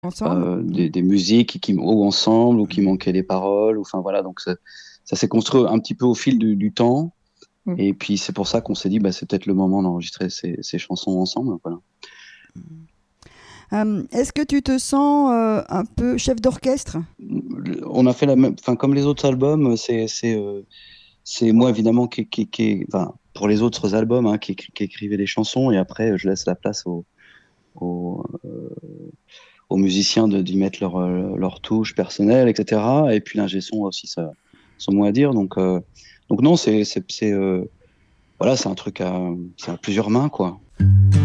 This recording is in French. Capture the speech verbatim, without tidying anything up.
Ensemble? heu, Mmh. des des musiques qui ou ensemble ou qui Mmh. manquaient des paroles ou enfin voilà, donc ça ça s'est construit un petit peu au fil du du temps Mmh. et puis c'est pour ça qu'on s'est dit: «Bah, c'est peut-être le moment d'enregistrer ces ces chansons ensemble», voilà. Mmh. Hem, est-ce que tu te sens, heu, un peu chef d'orchestre? Mmh, le on a fait la même enfin comme les autres albums, c'est c'est, heu, c'est moi évidemment qui qui qui enfin pour les autres albums, hein, qui écri qui écrivais les chansons et après je laisse la place aux aux, heu, aux musiciens de d'y mettre leur, heu, leur touche personnelle et cetera et puis l'ingé son a aussi sa son mot à dire donc heu, donc non, c'est c'est c'est, heu, voilà, c'est un truc à c'est à plusieurs mains, quoi.